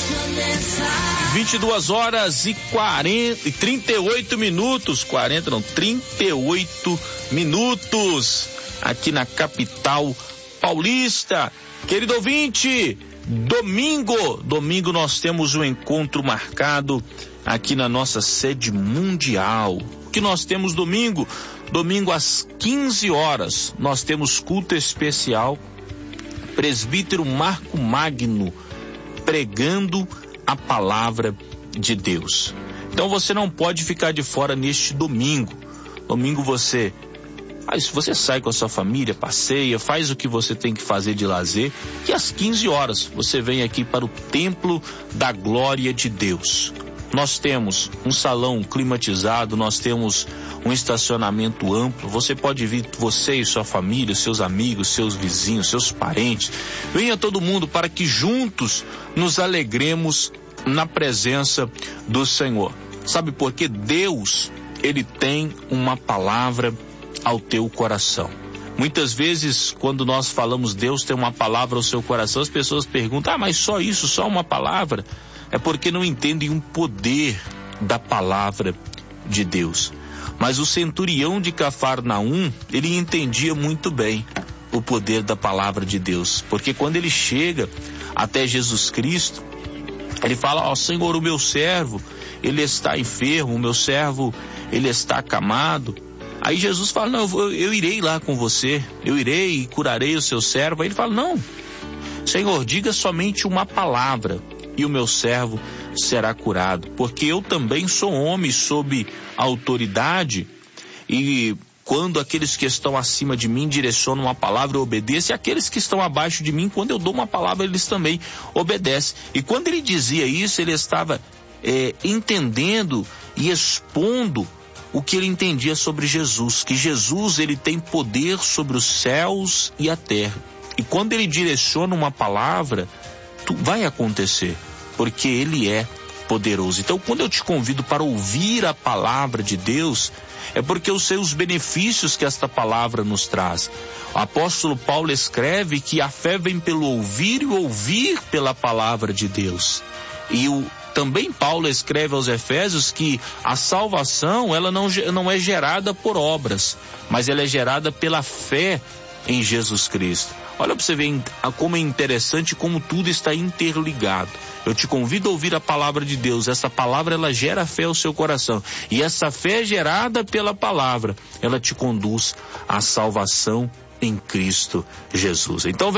22 horas e 38 minutos, 38 minutos, aqui na capital paulista. Querido ouvinte, domingo nós temos um encontro marcado aqui na nossa sede mundial. O que nós temos domingo? Domingo às 15 horas, nós temos culto especial, presbítero Marco Magno, pregando a palavra de Deus. Então você não pode ficar de fora neste domingo. Domingo você sai com a sua família, passeia, faz o que você tem que fazer de lazer, e às 15 horas você vem aqui para o Templo da Glória de Deus. Nós temos um salão climatizado, nós temos um estacionamento amplo. Você pode vir, você e sua família, seus amigos, seus vizinhos, seus parentes. Venha todo mundo para que juntos nos alegremos na presença do Senhor. Sabe por quê? Deus, Ele tem uma palavra ao teu coração. Muitas vezes, quando nós falamos Deus tem uma palavra ao seu coração, as pessoas perguntam, mas só isso, só uma palavra? É porque não entendem o poder da palavra de Deus. Mas o centurião de Cafarnaum, ele entendia muito bem o poder da palavra de Deus, porque quando ele chega até Jesus Cristo, ele fala, Senhor, o meu servo, ele está enfermo, o meu servo, ele está acamado. Aí Jesus fala, não, eu irei lá com você, eu irei e curarei o seu servo. Aí ele fala, não, Senhor, diga somente uma palavra e o meu servo será curado, porque eu também sou homem sob autoridade, e quando aqueles que estão acima de mim direcionam uma palavra, eu obedeço, e aqueles que estão abaixo de mim, quando eu dou uma palavra, eles também obedecem. E quando ele dizia isso, ele estava entendendo e expondo o que ele entendia sobre Jesus, que Jesus, ele tem poder sobre os céus e a terra, e quando ele direciona uma palavra, vai acontecer, porque ele é poderoso. Então, quando eu te convido para ouvir a palavra de Deus, é porque eu sei os benefícios que esta palavra nos traz. O apóstolo Paulo escreve que a fé vem pelo ouvir e o ouvir pela palavra de Deus. E também Paulo escreve aos Efésios que a salvação, ela não é gerada por obras, mas ela é gerada pela fé em Jesus Cristo. Olha para você ver como é interessante, como tudo está interligado. Eu te convido a ouvir a palavra de Deus. Essa palavra, ela gera fé ao seu coração. E essa fé gerada pela palavra, ela te conduz à salvação em Cristo Jesus. Então,